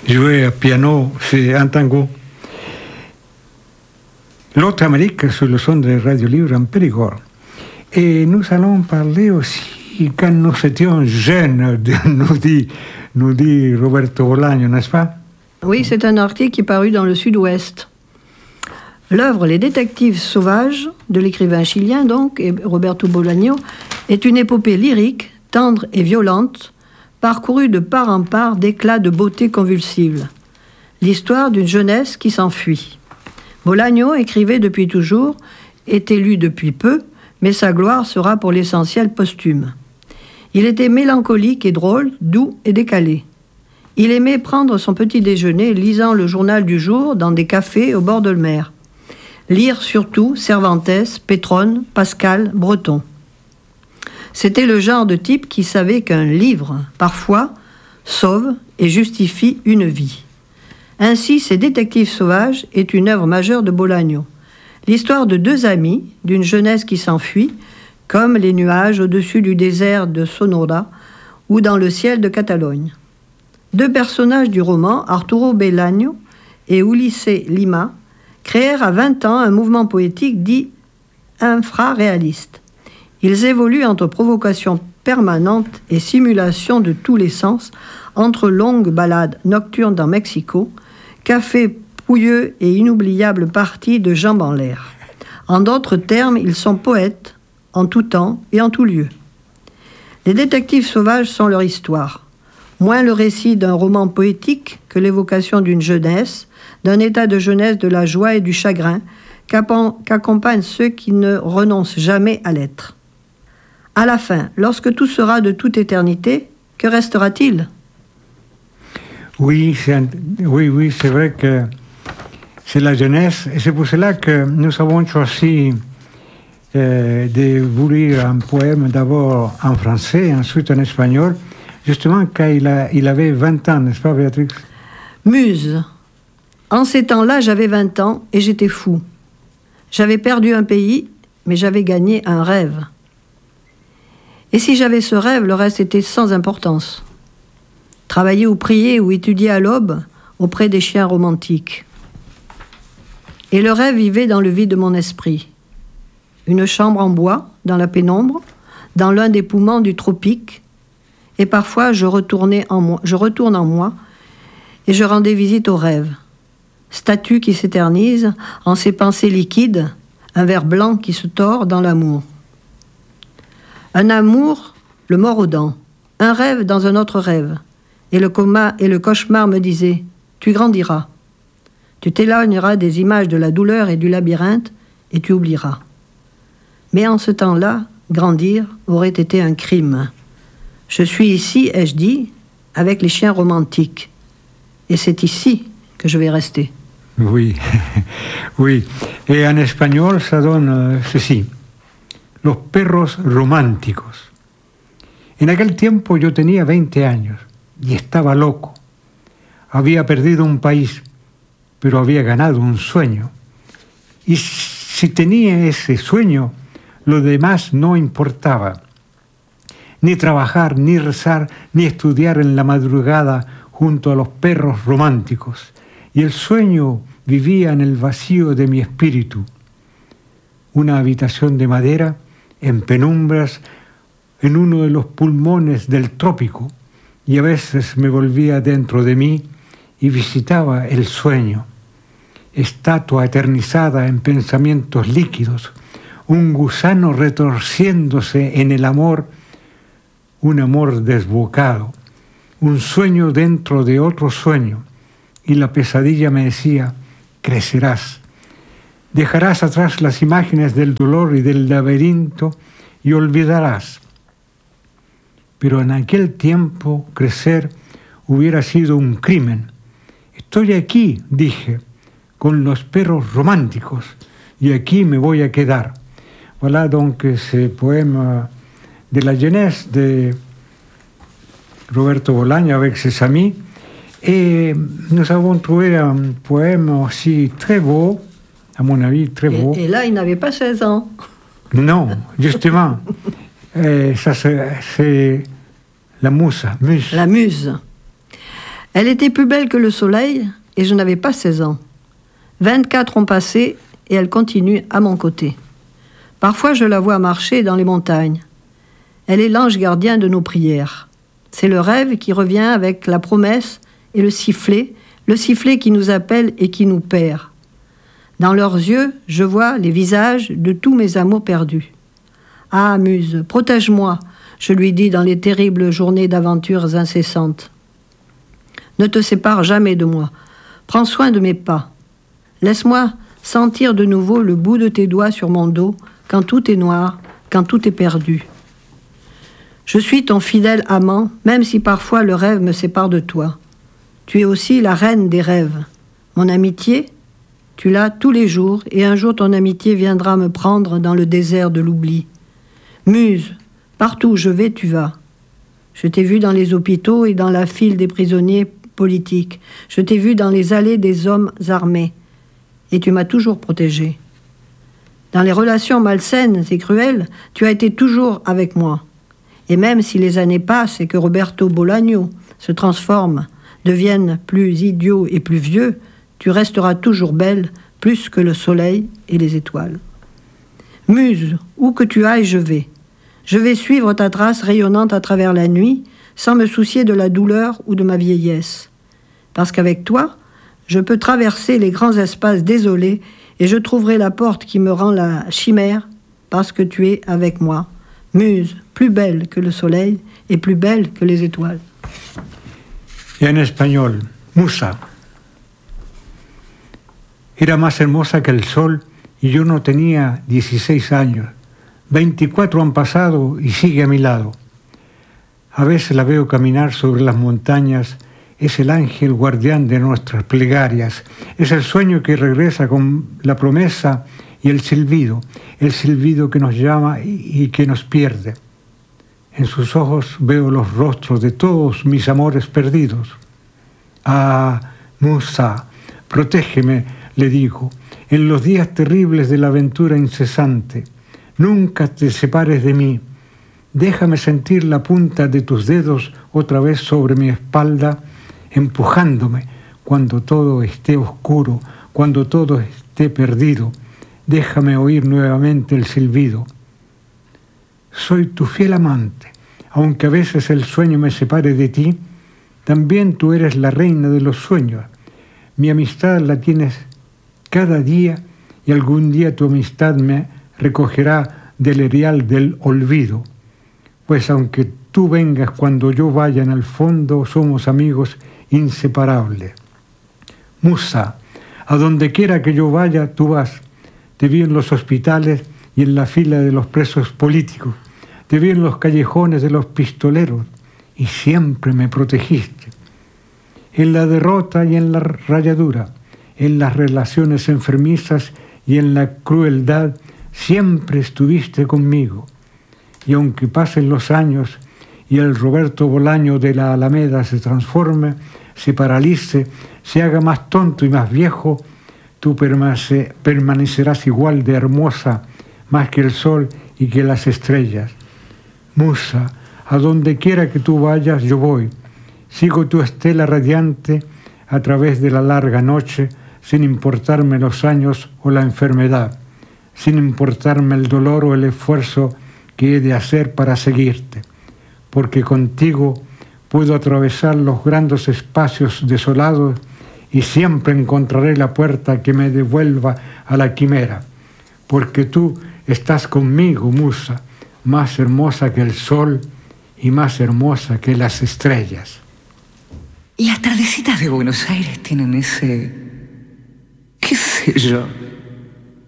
jouer au piano, c'est un tango. L'autre Amérique sur le son de Radio Libre en Périgord. Et nous allons parler aussi, quand nous étions jeunes, nous dit Roberto Bolaño, n'est-ce pas? Oui, c'est un article qui est paru dans le Sud-Ouest. L'œuvre Les Détectives sauvages, de l'écrivain chilien donc, et Roberto Bolaño, est une épopée lyrique, tendre et violente, parcourue de part en part d'éclats de beauté convulsive. L'histoire d'une jeunesse qui s'enfuit. Bolaño écrivait depuis toujours, est élu depuis peu, mais sa gloire sera pour l'essentiel posthume. Il était mélancolique et drôle, doux et décalé. Il aimait prendre son petit déjeuner lisant le journal du jour dans des cafés au bord de la mer. Lire surtout Cervantes, Pétrone, Pascal, Breton. C'était le genre de type qui savait qu'un livre, parfois, sauve et justifie une vie. Ainsi, Ces Détectives sauvages est une œuvre majeure de Bolaño. L'histoire de deux amis, d'une jeunesse qui s'enfuit, comme les nuages au-dessus du désert de Sonora ou dans le ciel de Catalogne. Deux personnages du roman, Arturo Bolaño et Ulises Lima, créèrent à 20 ans un mouvement poétique dit infraréaliste. Ils évoluent entre provocation permanente et simulation de tous les sens, entre longues balades nocturnes dans Mexico, café pouilleux et inoubliables parties de jambes en l'air. En d'autres termes, ils sont poètes, en tout temps et en tout lieu. Les détectives sauvages sont leur histoire. Moins le récit d'un roman poétique que l'évocation d'une jeunesse, d'un état de jeunesse de la joie et du chagrin qu'accompagnent ceux qui ne renoncent jamais à l'être. À la fin, lorsque tout sera de toute éternité, que restera-t-il ? Oui, c'est vrai que c'est la jeunesse, et c'est pour cela que nous avons choisi de vous lire un poème d'abord en français, ensuite en espagnol, justement quand il avait 20 ans, n'est-ce pas, Béatrix ? Muse. En ces temps-là, j'avais 20 ans et j'étais fou. J'avais perdu un pays, mais j'avais gagné un rêve. Et si j'avais ce rêve, le reste était sans importance. Travailler ou prier ou étudier à l'aube auprès des chiens romantiques. Et le rêve vivait dans le vide de mon esprit. Une chambre en bois, dans la pénombre, dans l'un des poumons du tropique, et parfois je retourne en moi, et je rendais visite au rêve. Statue qui s'éternise en ses pensées liquides, un ver blanc qui se tord dans l'amour. Un amour, le mort aux dents, un rêve dans un autre rêve. Et le coma et le cauchemar me disaient « Tu grandiras. Tu t'éloigneras des images de la douleur et du labyrinthe et tu oublieras. » Mais en ce temps-là, grandir aurait été un crime. Je suis ici, ai-je dit, avec les chiens romantiques. Et c'est ici que je vais rester. Oui, oui. Et en espagnol, ça donne ceci. Los perros románticos. En aquel tiempo yo tenía 20 años y estaba loco. Había perdido un país, pero había ganado un sueño. Y si tenía ese sueño, lo demás no importaba. Ni trabajar, ni rezar, ni estudiar en la madrugada junto a los perros románticos. Y el sueño vivía en el vacío de mi espíritu. Una habitación de madera, en penumbras, en uno de los pulmones del trópico, y a veces me volvía dentro de mí y visitaba el sueño, estatua eternizada en pensamientos líquidos, un gusano retorciéndose en el amor, un amor desbocado, un sueño dentro de otro sueño, y la pesadilla me decía, crecerás, dejarás atrás las imágenes del dolor y del laberinto y olvidarás. Pero en aquel tiempo crecer hubiera sido un crimen. Estoy aquí, dije, con los perros románticos, y aquí me voy a quedar. Voilà donc ce poème de la jeunesse de Roberto Bolaño avec ses amis. Et nous avons trouvé un poème aussi très beau, à mon avis très beau. Et là, il n'avait pas 16 ans. Non, justement. Ça, c'est la muse. La muse. Elle était plus belle que le soleil et je n'avais pas 16 ans. 24 ont passé et elle continue à mon côté. Parfois je la vois marcher dans les montagnes. Elle est l'ange gardien de nos prières. C'est le rêve qui revient avec la promesse et le sifflet qui nous appelle et qui nous perd. Dans leurs yeux, je vois les visages de tous mes amours perdus. « Ah, Muse, protège-moi », je lui dis dans les terribles journées d'aventures incessantes. « Ne te sépare jamais de moi. Prends soin de mes pas. Laisse-moi sentir de nouveau le bout de tes doigts sur mon dos quand tout est noir, quand tout est perdu. Je suis ton fidèle amant, même si parfois le rêve me sépare de toi. Tu es aussi la reine des rêves. Mon amitié, tu l'as tous les jours, et un jour ton amitié viendra me prendre dans le désert de l'oubli. Muse, partout où je vais, tu vas. Je t'ai vu dans les hôpitaux et dans la file des prisonniers politiques. Je t'ai vu dans les allées des hommes armés. Et tu m'as toujours protégée. Dans les relations malsaines et cruelles, tu as été toujours avec moi. Et même si les années passent et que Roberto Bolaño se transforme, devienne plus idiot et plus vieux, tu resteras toujours belle, plus que le soleil et les étoiles. Muse, où que tu ailles, je vais. Je vais suivre ta trace rayonnante à travers la nuit, sans me soucier de la douleur ou de ma vieillesse. Parce qu'avec toi, je peux traverser les grands espaces désolés et je trouverai la porte qui me rend la chimère, parce que tu es avec moi. Muse, plus belle que le soleil et plus belle que les étoiles. Y en español, Musa. Era más hermosa que el sol y yo no tenía 16 años. 24 han pasado y sigue a mi lado. A veces la veo caminar sobre las montañas. Es el ángel guardián de nuestras plegarias. Es el sueño que regresa con la promesa y el silbido que nos llama y que nos pierde. En sus ojos veo los rostros de todos mis amores perdidos. Ah, Musa, protégeme, le digo, en los días terribles de la aventura incesante. Nunca te separes de mí. Déjame sentir la punta de tus dedos otra vez sobre mi espalda, empujándome cuando todo esté oscuro, cuando todo esté perdido. Déjame oír nuevamente el silbido. Soy tu fiel amante, aunque a veces el sueño me separe de ti, también tú eres la reina de los sueños. Mi amistad la tienes cada día y algún día tu amistad me recogerá del erial del olvido. Pues aunque tú vengas cuando yo vaya, en el fondo somos amigos inseparables. Musa, a donde quiera que yo vaya, tú vas. Te vi en los hospitales y en la fila de los presos políticos. Te vi en los callejones de los pistoleros y siempre me protegiste. En la derrota y en la rayadura, en las relaciones enfermizas y en la crueldad, siempre estuviste conmigo. Y aunque pasen los años y el Roberto Bolaño de la Alameda se transforme, se paralice, se haga más tonto y más viejo, tú permanecerás igual de hermosa, más que el sol y que las estrellas. Musa, a donde quiera que tú vayas, yo voy. Sigo tu estela radiante a través de la larga noche, sin importarme los años o la enfermedad, sin importarme el dolor o el esfuerzo que he de hacer para seguirte, porque contigo puedo atravesar los grandes espacios desolados y siempre encontraré la puerta que me devuelva a la quimera, porque tú estás conmigo, Musa, más hermosa que el sol y más hermosa que las estrellas. Las tardecitas de Buenos Aires tienen ese, qué sé yo,